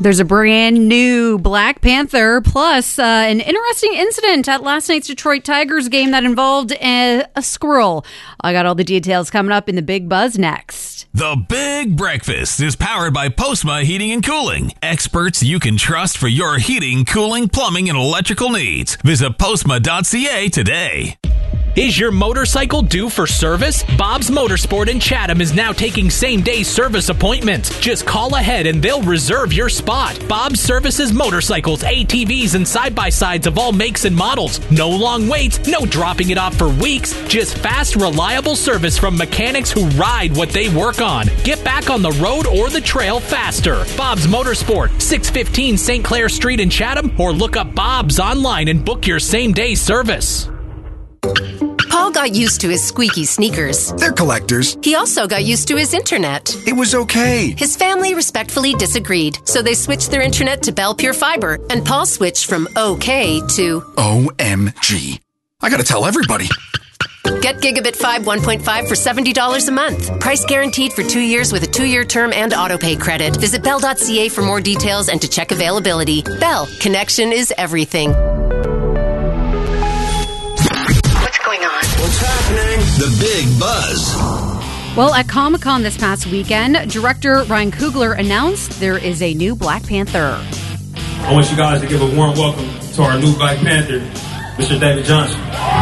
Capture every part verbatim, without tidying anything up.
There's a brand new Black Panther, plus uh, an interesting incident at last night's Detroit Tigers game that involved a, a squirrel. I got all the details coming up in the Big Buzz next. The Big Breakfast is powered by Postma Heating and Cooling. Experts you can trust for your heating, cooling, plumbing, and electrical needs. Visit postma dot c a today. Is your motorcycle due for service? Bob's Motorsport in Chatham is now taking same-day service appointments. Just call ahead and they'll reserve your spot. Bob's services motorcycles, A T Vs, and side-by-sides of all makes and models. No long waits, no dropping it off for weeks. Just fast, reliable service from mechanics who ride what they work on. Get back on the road or the trail faster. Bob's Motorsport, six fifteen Saint Clair Street in Chatham, or look up Bob's online and book your same-day service. Paul got used to his squeaky sneakers. They're collectors. He also got used to his internet. It was okay. His family respectfully disagreed, so they switched their internet to Bell Pure Fiber, and Paul switched from okay to O M G. I gotta tell everybody. Get Gigabit five one point five for seventy dollars a month. Price guaranteed for two years with a two-year term and autopay credit. Visit bell dot c a for more details and to check availability. Bell, connection is everything. What's happening? The Big Buzz. Well, at Comic-Con this past weekend, director Ryan Coogler announced there is a new Black Panther. I want you guys to give a warm welcome to our new Black Panther, Mister David Johnson.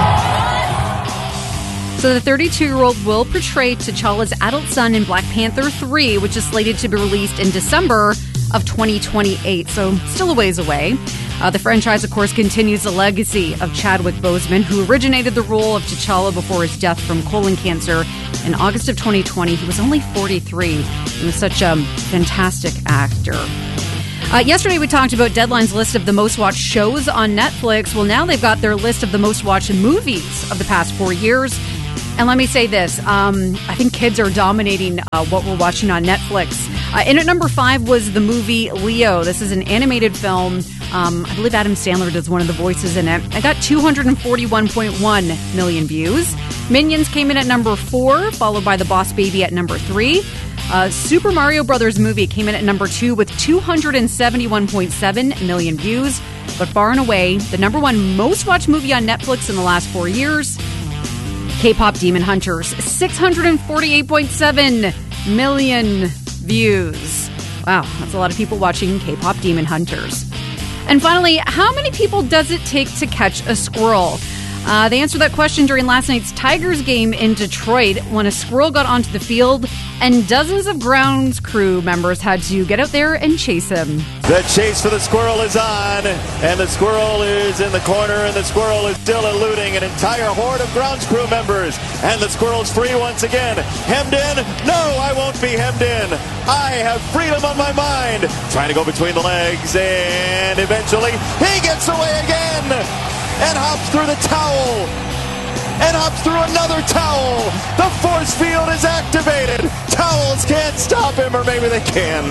So the thirty-two-year-old will portray T'Challa's adult son in Black Panther three, which is slated to be released in December of twenty twenty-eight, so still a ways away. Uh, the franchise, of course, continues the legacy of Chadwick Boseman, who originated the role of T'Challa before his death from colon cancer in August of twenty twenty. He was only forty-three. He was such a fantastic actor. Uh, yesterday, we talked about Deadline's list of the most watched shows on Netflix. Well, now they've got their list of the most watched movies of the past four years. And let me say this, um, I think kids are dominating uh, what we're watching on Netflix. Uh, in at number five was the movie Leo. This is an animated film. Um, I believe Adam Sandler does one of the voices in it. It got two hundred forty-one point one million views. Minions came in at number four, followed by The Boss Baby at number three. Uh, Super Mario Brothers movie came in at number two with two hundred seventy-one point seven million views. But far and away, the number one most watched movie on Netflix in the last four years, K-pop Demon Hunters, six hundred forty-eight point seven million views. Wow, that's a lot of people watching K-pop Demon Hunters. And finally, how many people does it take to catch a squirrel? Uh, they answered that question during last night's Tigers game in Detroit when a squirrel got onto the field and dozens of grounds crew members had to get out there and chase him. The chase for the squirrel is on, and the squirrel is in the corner, and the squirrel is still eluding an entire horde of grounds crew members. And the squirrel's free once again. Hemmed in? No, I won't be hemmed in. I have freedom on my mind. Trying to go between the legs, and eventually he gets away again and hops through the towel. And hops through another towel. The force field is activated. Towels can't stop him, or maybe they can.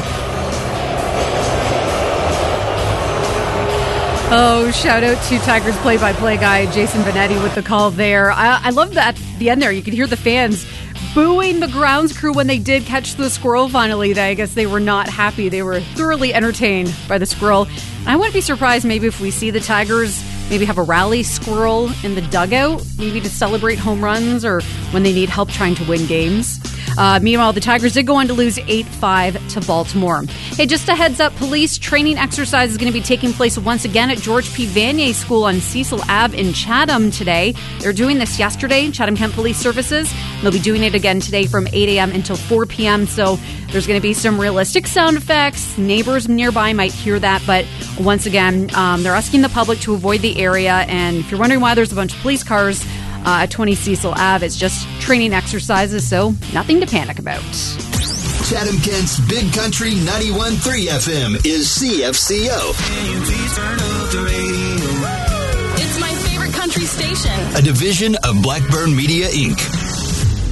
Oh, shout out to Tigers play-by-play guy Jason Benetti with the call there. I, I love that at the end there. You could hear the fans booing the grounds crew when they did catch the squirrel finally. I guess they were not happy. They were thoroughly entertained by the squirrel. I wouldn't be surprised maybe if we see the Tigers maybe have a rally squirrel in the dugout, maybe to celebrate home runs or when they need help trying to win games. Uh, meanwhile, the Tigers did go on to lose eight five to Baltimore. Hey, just a heads up, police training exercise is going to be taking place once again at George P. Vanier School on Cecil Avenue in Chatham today. They're doing this yesterday, Chatham-Kent Police Services. They'll be doing it again today from eight a.m. until four p.m. So there's going to be some realistic sound effects. Neighbors nearby might hear that, but once again, um, they're asking the public to avoid the area. And if you're wondering why there's a bunch of police cars uh, at twenty Cecil Avenue, it's just training exercises, so nothing to panic about. Chatham-Kent's Big Country ninety-one point three F M is C F C O. It's my favorite country station. A division of Blackburn Media, Incorporated.